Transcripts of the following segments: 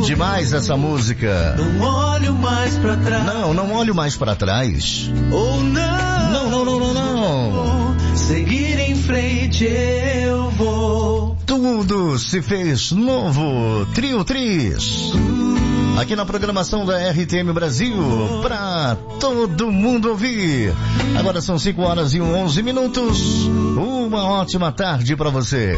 demais essa música. Não olho mais pra trás. Não olho mais pra trás. Ou Não. Seguir em frente eu vou. Tudo se fez novo. Trio Tris. Aqui na programação da RTM Brasil, pra todo mundo ouvir. Agora são 5h11. Uma ótima tarde pra você.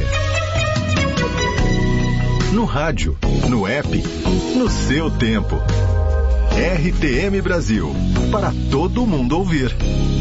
No rádio, no app, no seu tempo. RTM Brasil, para todo mundo ouvir.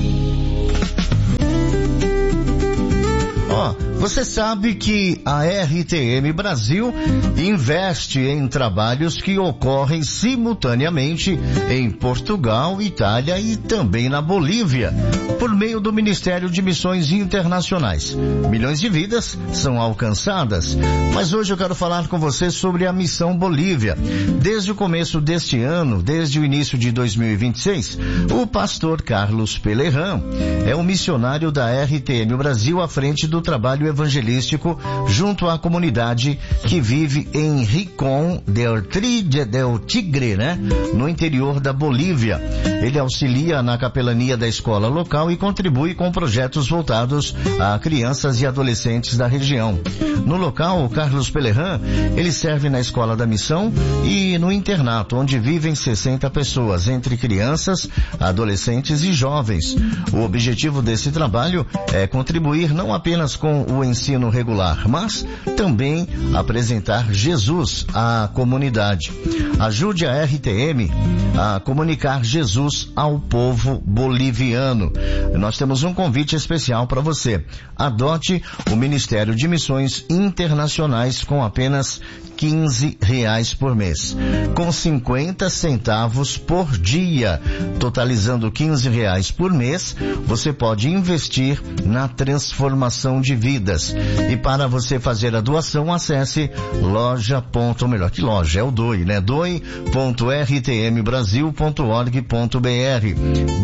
Você sabe que a RTM Brasil investe em trabalhos que ocorrem simultaneamente em Portugal, Itália e também na Bolívia, por meio do Ministério de Missões Internacionais. Milhões de vidas são alcançadas, mas hoje eu quero falar com você sobre a Missão Bolívia. Desde o começo deste ano, desde o início de 2026, o pastor Carlos Pelerran é o missionário da RTM Brasil à frente do trabalho evangelístico junto à comunidade que vive em Rincón del Tigre, no interior da Bolívia. Ele auxilia na capelania da escola local e contribui com projetos voltados a crianças e adolescentes da região. No local, o Carlos Pelerran, ele serve na escola da missão e no internato, onde vivem 60 pessoas, entre crianças, adolescentes e jovens. O objetivo desse trabalho é contribuir não apenas com o ensino regular, mas também apresentar Jesus à comunidade. Ajude a RTM a comunicar Jesus ao povo boliviano. Nós temos um convite especial para você. Adote o Ministério de Missões Internacionais com apenas R$15 por mês, com 50 centavos por dia, totalizando R$15 por mês. Você pode investir na transformação de vidas. E para você fazer a doação, acesse doe.rtmbrasil.org.br,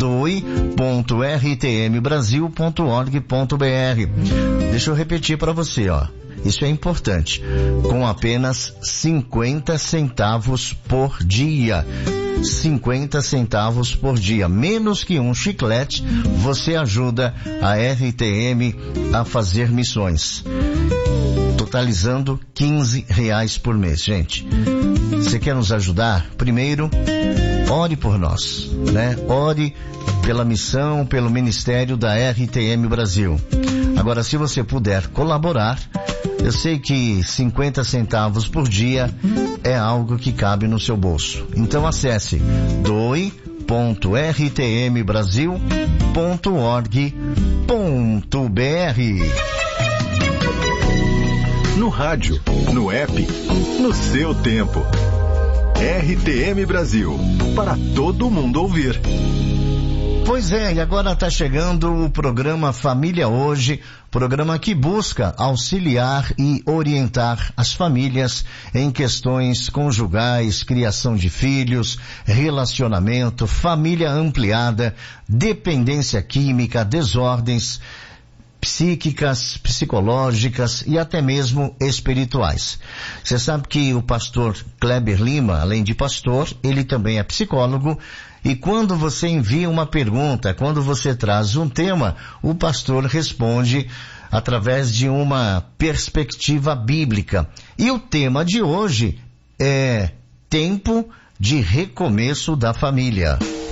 doe.rtmbrasil.org.br. Deixa eu repetir para você, Isso é importante. Com apenas 50 centavos por dia. 50 centavos por dia. Menos que um chiclete, você ajuda a RTM a fazer missões. Totalizando R$15 por mês, gente. Você quer nos ajudar? Primeiro, ore por nós, Ore pela missão, pelo ministério da RTM Brasil. Agora, se você puder colaborar, eu sei que 50 centavos por dia é algo que cabe no seu bolso. Então acesse doe.rtmbrasil.org.br. No rádio, no app, no seu tempo. RTM Brasil, para todo mundo ouvir. Pois é, e agora está chegando o programa Família Hoje, programa que busca auxiliar e orientar as famílias em questões conjugais, criação de filhos, relacionamento, família ampliada, dependência química, desordens psíquicas, psicológicas e até mesmo espirituais. Você sabe que o pastor Kleber Lima, além de pastor, ele também é psicólogo. E quando você envia uma pergunta, quando você traz um tema, o pastor responde através de uma perspectiva bíblica. E o tema de hoje é tempo de recomeço da família.